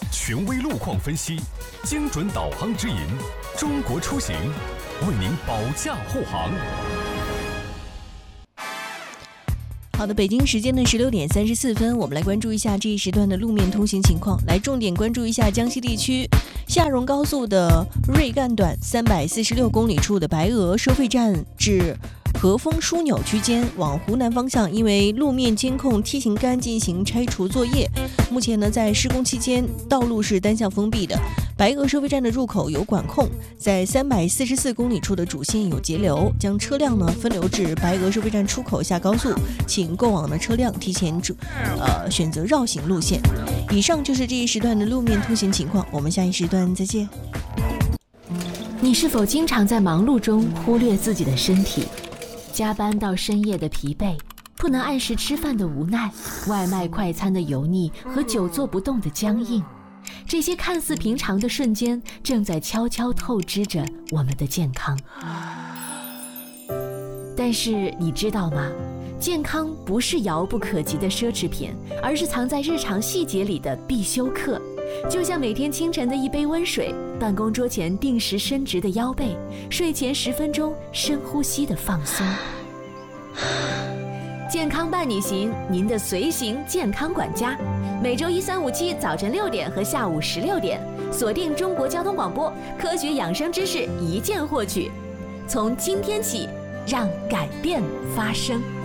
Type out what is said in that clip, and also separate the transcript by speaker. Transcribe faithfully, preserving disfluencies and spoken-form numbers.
Speaker 1: 权威路况分析，精准导航指引，中国出行为您保驾护航。
Speaker 2: 好的，北京时间的十六点三十四分，我们来关注一下这一时段的路面通行情况。来重点关注一下江西地区下荣高速的瑞干段三百四十六公里处的白鹅收费站至和风枢纽区间往湖南方向，因为路面监控梯形杆进行拆除作业，目前呢在施工期间道路是单向封闭的。白鹅收费站的入口有管控，在三百四十四公里处的主线有截流，将车辆呢分流至白鹅收费站出口下高速，请过往的车辆提前呃选择绕行路线。以上就是这一时段的路面通行情况，我们下一时段再见。
Speaker 3: 你是否经常在忙碌中忽略自己的身体？加班到深夜的疲惫，不能按时吃饭的无奈，外卖快餐的油腻和久坐不动的僵硬，这些看似平常的瞬间，正在悄悄透支着我们的健康。但是你知道吗？健康不是遥不可及的奢侈品，而是藏在日常细节里的必修课。就像每天清晨的一杯温水，办公桌前定时伸直的腰背，睡前十分钟深呼吸的放松。健康伴你行，您的随行健康管家，每周一、三、五、七早晨六点和下午十六点，锁定中国交通广播，科学养生知识一键获取。从今天起，让改变发生。